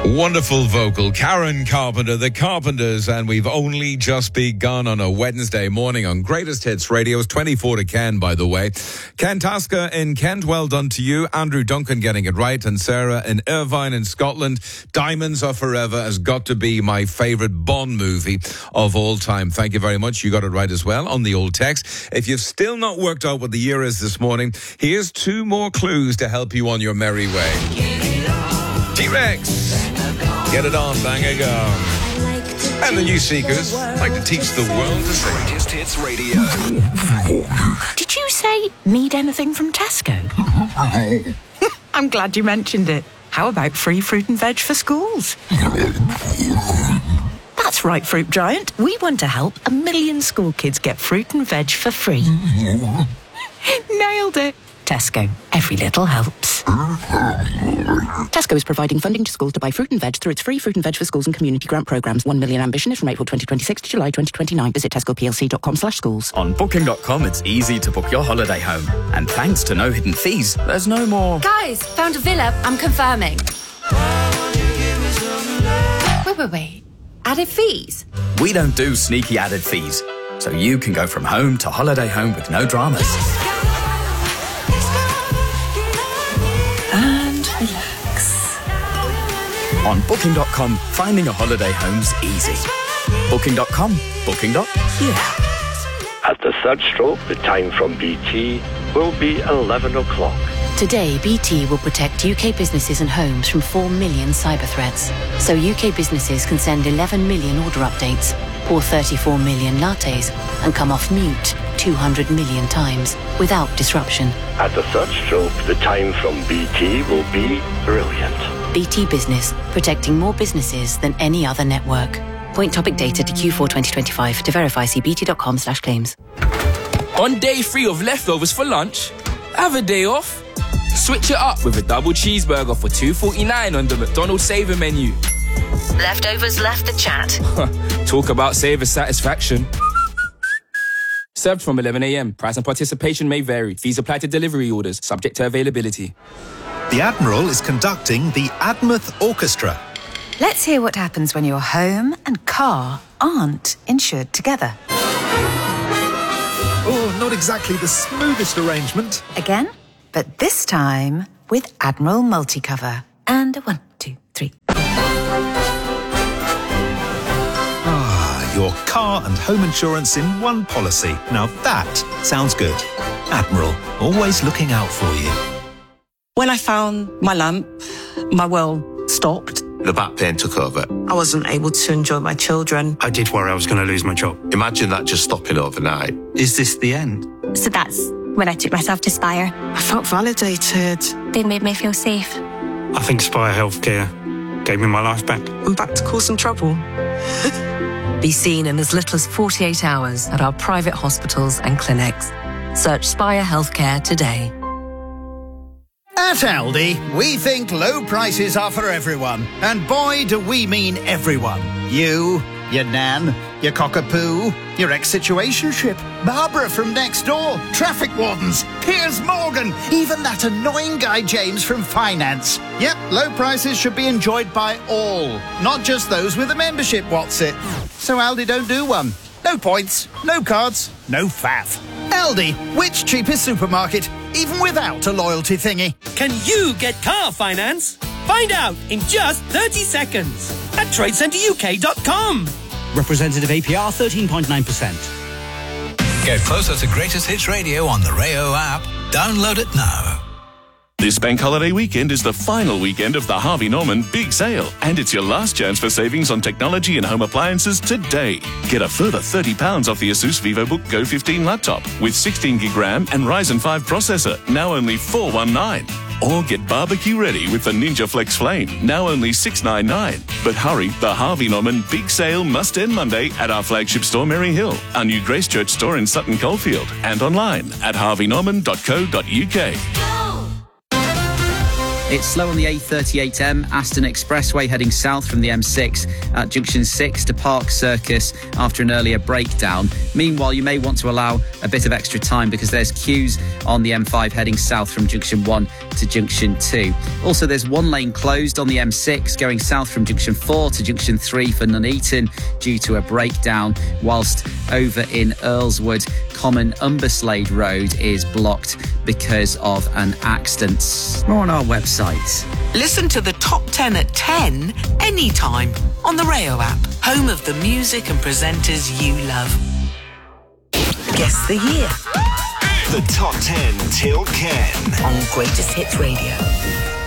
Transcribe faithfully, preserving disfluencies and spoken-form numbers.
Wonderful vocal, Karen Carpenter, The Carpenters, and we've only just begun on a Wednesday morning on Greatest Hits Radio. It's twenty-four to Ken, by the way. Ken Tasker in Kent, well done to you. Andrew Duncan getting it right, and Sarah in Irvine in Scotland. Diamonds Are Forever has got to be my favourite Bond movie of all time. Thank you very much. You got it right as well on the old text. If you've still not worked out what the year is this morning, here's two more clues to help you on your merry way. T-Rex. Get it on, bang a go. And the New Seekers like to teach the world to sing. Greatest Hits Radio. Did you say need anything from Tesco? I'm glad you mentioned it. How about free fruit and veg for schools? That's right, Fruit Giant. We want to help a million school kids get fruit and veg for free. Nailed it. Tesco. Every little helps. Tesco is providing funding to schools to buy fruit and veg through its free fruit and veg for schools and community grant programmes. One million ambition is from April twenty twenty-six to July twenty twenty-nine. Visit tesco p l c dot com slash schools. On booking dot com, it's easy to book your holiday home. And thanks to no hidden fees, there's no more... Guys, found a villa. I'm confirming. Wait, wait, wait. Added fees? We don't do sneaky added fees. So you can go from home to holiday home with no dramas. Relax. On booking dot com, finding a holiday home's easy. booking dot com, booking. Yeah. At the third stroke, the time from B T will be eleven o'clock. Today, B T will protect U K businesses and homes from four million cyber threats. So U K businesses can send eleven million order updates, pour thirty-four million lattes, and come off mute two hundred million times without disruption. At the third stroke, the time from B T will be brilliant. B T Business, protecting more businesses than any other network. Point topic data to Q four twenty twenty-five. To verify, see bt.com slash claims. On day three of leftovers for lunch, have a day off. Switch it up with a double cheeseburger for two forty-nine on the McDonald's Saver menu. Leftovers left the chat. Talk about Saver satisfaction. Served from eleven a.m. Price and participation may vary. Fees apply to delivery orders, subject to availability. The Admiral is conducting the Admouth Orchestra. Let's hear what happens when your home and car aren't insured together. Oh, not exactly the smoothest arrangement. Again, but this time with Admiral Multicover. And a one, two, three. Ah, your car and home insurance in one policy. Now that sounds good. Admiral, always looking out for you. When I found my lamp, my world stopped. The back pain took over. I wasn't able to enjoy my children. I did worry I was going to lose my job. Imagine that just stopping overnight. Is this the end? So that's when I took myself to Spire. I felt validated. They made me feel safe. I think Spire Healthcare gave me my life back. I'm back to causing trouble. Be seen in as little as forty-eight hours at our private hospitals and clinics. Search Spire Healthcare today. At Aldi, we think low prices are for everyone. And boy, do we mean everyone. You, your nan, your cockapoo, your ex-situationship, Barbara from next door, traffic wardens, Piers Morgan, even that annoying guy James from finance. Yep, low prices should be enjoyed by all, not just those with a membership, what's it? So Aldi don't do one. No points, no cards, no faff. Aldi, which cheapest supermarket, even without a loyalty thingy? Can you get car finance? Find out in just thirty seconds at trade centre u k dot com. Representative A P R thirteen point nine percent. Get closer to Greatest Hits Radio on the Rayo app. Download it now. This bank holiday weekend is the final weekend of the Harvey Norman Big Sale, and it's your last chance for savings on technology and home appliances today. Get a further thirty pounds off the Asus VivoBook Go fifteen laptop with sixteen gig RAM and Ryzen five processor, now only four nineteen. Or get barbecue ready with the Ninja Flex Flame, now only six ninety-nine. But hurry, the Harvey Norman Big Sale must end Monday at our flagship store, Merry Hill, our new Grace Church store in Sutton Coldfield, and online at harvey norman dot co dot u k. It's slow on the A thirty-eight M, Aston Expressway heading south from the M six at junction six to Park Circus after an earlier breakdown. Meanwhile, you may want to allow a bit of extra time because there's queues on the M five heading south from junction one to junction two. Also, there's one lane closed on the M six going south from junction four to junction three for Nuneaton due to a breakdown, whilst over in Earlswood, Common Umberslade Road is blocked because of an accident. More on our website. Listen to the top ten at ten anytime on the Rayo app, home of the music and presenters you love. Guess the year. The top ten till Ken on Greatest Hits Radio.